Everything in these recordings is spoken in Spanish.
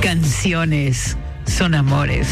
Canciones son amores.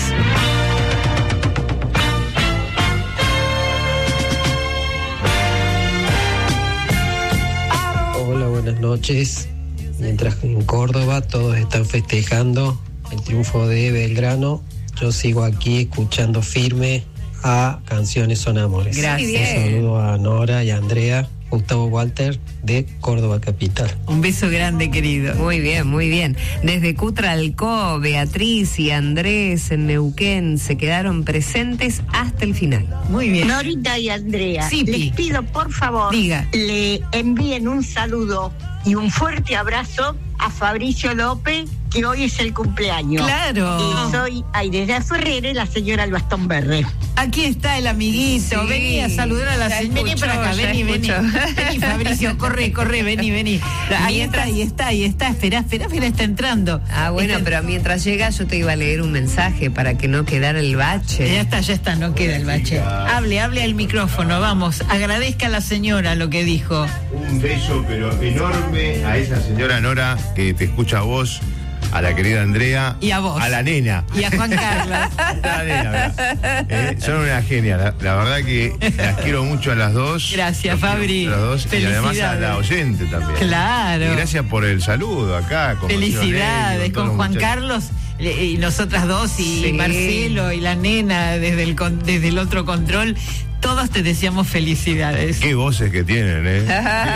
Hola, buenas noches. Mientras en Córdoba todos están festejando el triunfo de Belgrano, yo sigo aquí escuchando firme a Canciones son amores. Gracias. Un saludo a Nora y a Andrea. Gustavo Walter de Córdoba Capital. Un beso grande, querido. Muy bien, muy bien. Desde Cutralcó, Beatriz y Andrés en Neuquén se quedaron presentes hasta el final. Muy bien. Norita y Andrea, Sí, les Pi. pido por favor, Diga. le envíen un saludo y un fuerte abrazo a Fabricio López, que hoy es el cumpleaños. Claro. Y soy Aidea Ferrero y la señora El Bastón Verde. Aquí está el amiguito. Sí. Vení a saludar a la Ya señora. Vení escuchó, para acá, ya vení. escuchó. Vení, Fabricio, corre, vení. Ahí está. Esperá, está entrando. Ah, bueno, Está- pero mientras llega yo te iba a leer un mensaje para que no quedara el bache. Ya está, no queda el bache. Hable al micrófono, vamos. Agradezca a la señora lo que dijo. Un beso pero enorme a esa señora Nora que te escucha a vos, a la querida Andrea Y a vos. a la nena. Y a Juan Carlos. A la nena, ¿verdad? Son una genia, la verdad que las quiero mucho a las dos. Gracias, Los quiero Fabri. mucho a las dos, y además a Felicidades. la oyente también. Claro. Y gracias por el saludo acá. con Felicidades Nelly, con todos los Juan muchachos. Carlos y nosotras dos y Sí. Marcelo y la nena desde el otro control. Todos te deseamos felicidades. Qué voces que tienen, ¿eh?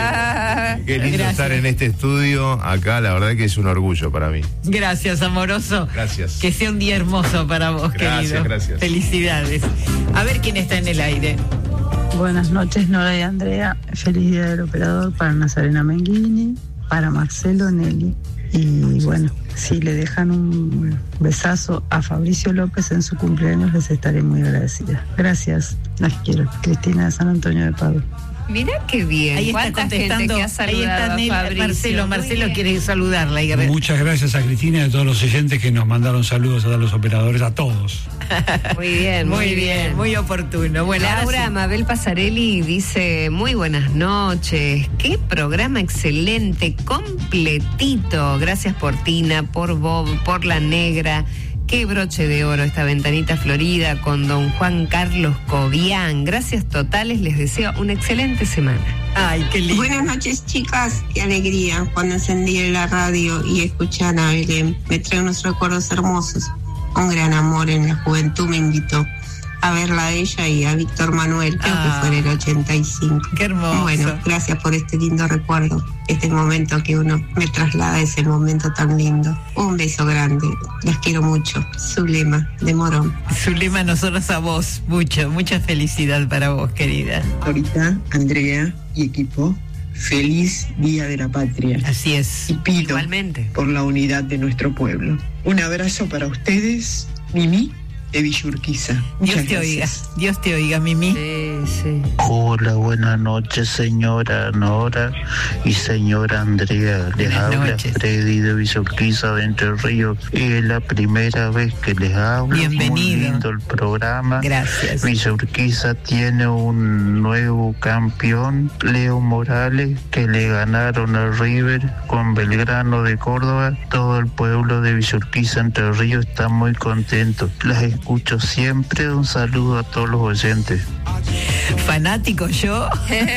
Qué lindo Gracias. estar en este estudio acá, la verdad que es un orgullo para mí. Gracias, amoroso. Gracias. Que sea un día hermoso para vos, Gracias, querido. gracias. Felicidades. A ver quién está en el aire. Buenas noches, Nora y Andrea. Feliz día del operador para Nazarena Menghini, para Marcelo Nelly. Y bueno, si le dejan un besazo a Fabricio López en su cumpleaños, les estaré muy agradecida. Gracias, las quiero. Cristina de San Antonio de Padua. Mirá qué bien. Ahí está ¿Cuánta contestando. gente que ha Ahí saludado está a Nelly. Fabricio? Marcelo Muy quiere bien. saludarla. Y Muchas gracias a Cristina y a todos los oyentes que nos mandaron saludos a los operadores, a todos. Muy bien, Muy bien, muy oportuno. Bueno, ahora Laura sí. Mabel Pasarelli dice: muy buenas noches, qué programa excelente, completito. Gracias por Tina, por Bob, por la negra. Qué broche de oro esta ventanita florida con don Juan Carlos Cobian. Gracias totales, les deseo una excelente semana. Ay, qué lindo. Buenas noches, chicas. Qué alegría cuando encendí la radio y escuché a Ana Belén. Me trae unos recuerdos hermosos. Un gran amor en la juventud me invitó a verla a ella y a Víctor Manuel, creo que fue en el 85. Qué hermoso. Bueno, gracias por este lindo recuerdo, este momento que uno me traslada a ese momento tan lindo. Un beso grande, las quiero mucho. Zulema de Morón. Zulema, nosotros a vos. Mucha felicidad para vos, querida. Ahorita, Andrea y equipo, feliz Día de la Patria. Así es. Y pido Igualmente. por la unidad de nuestro pueblo. Un abrazo para ustedes, Mimi de Villurquiza. Dios Muchas te oiga. gracias. Dios te oiga, Mimi. Sí. Hola, buenas noches, señora Nora y señora Andrea. Les Buenas habla noches. Freddy de Villurquiza de Entre Ríos. Y es la primera vez que les hablo. Bienvenido. Muy lindo el programa. Gracias. Villurquiza tiene un nuevo campeón, Leo Morales, que le ganaron a River con Belgrano de Córdoba. Todo el pueblo de Villurquiza, Entre Ríos, está muy contento. Las escucho siempre. Un saludo a todos los oyentes. Fanático yo.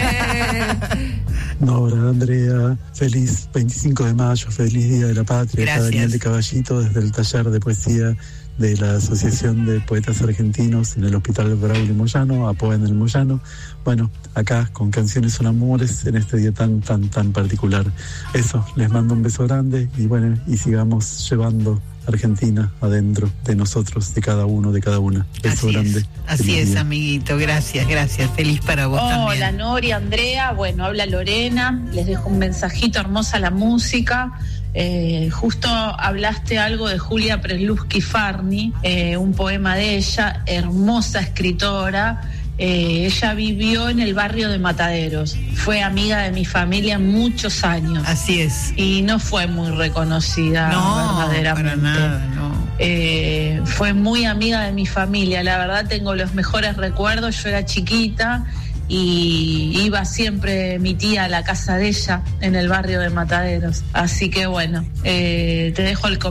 Nora, Andrea, feliz 25 de mayo, feliz Día de la Patria. Gracias. Acá Daniel de Caballito desde el taller de poesía de la Asociación de Poetas Argentinos en el Hospital Braulio Moyano, APOA en el Moyano. Bueno, acá con Canciones son amores en este día tan particular. Eso, les mando un beso grande y bueno, y sigamos llevando Argentina adentro de nosotros, de cada uno, de cada una. Beso grande. Así Feliz es, día. amiguito. Gracias. Feliz para vos también. Hola Nori, Andrea, bueno, habla Lorena, les dejo un mensajito, hermosa la música. Justo hablaste algo de Julia Presluski Farni, un poema de ella, hermosa escritora. Ella vivió en el barrio de Mataderos, fue amiga de mi familia muchos años. Así es. Y no fue muy reconocida verdaderamente. Para nada, no. Fue muy amiga de mi familia, la verdad tengo los mejores recuerdos, yo era chiquita y iba siempre mi tía a la casa de ella en el barrio de Mataderos. Así que bueno, te dejo el